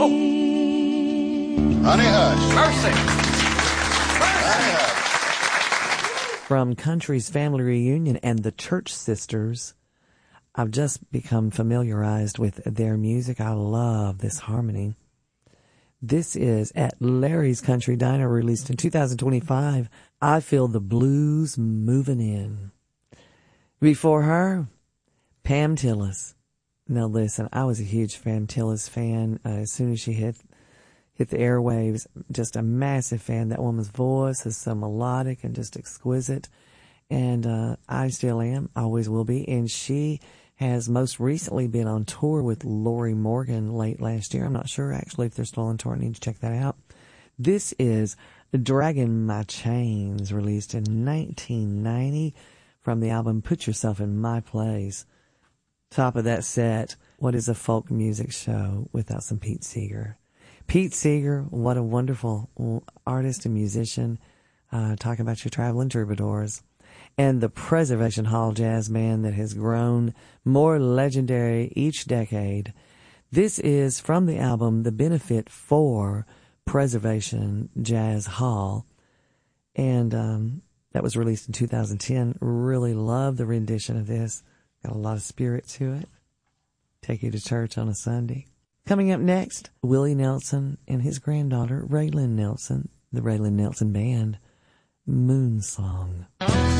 Honey Hush. Mercy. Honey Hush. From Country's Family Reunion and the Church Sisters, I've just become familiarized with their music. I love this harmony. This is At Larry's Country Diner, released in 2025. I Feel the Blues Moving In. Before her, Pam Tillis. Now listen, I was a huge Pam Tillis fan as soon as she hit the airwaves. Just a massive fan. That woman's voice is so melodic and just exquisite. And I still am, always will be. And she has most recently been on tour with Lori Morgan late last year. I'm not sure actually if they're still on tour. I need to check that out. This is Dragging My Chains, released in 1990 from the album Put Yourself in My Place. Top of that set, what is a folk music show without some Pete Seeger? Pete Seeger, what a wonderful artist and musician. Talking about your traveling troubadours. And the Preservation Hall jazz band that has grown more legendary each decade. This is from the album The Benefit for Preservation Jazz Hall. And that was released in 2010. Really love the rendition of this. Got a lot of spirit to it. Take you to church on a Sunday. Coming up next, Willie Nelson and his granddaughter, Raylan Nelson, the Raylan Nelson Band, Moon Song.